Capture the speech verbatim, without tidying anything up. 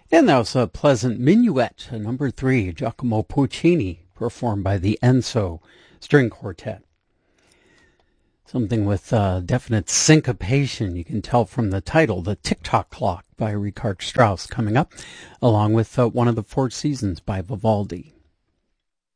And that was a pleasant minuet, a number three, Giacomo Puccini, performed by the Enzo String Quartet. Something with uh, definite syncopation, you can tell from the title, The Tick-Tock Clock by Richard Strauss coming up, along with uh, One of the Four Seasons by Vivaldi.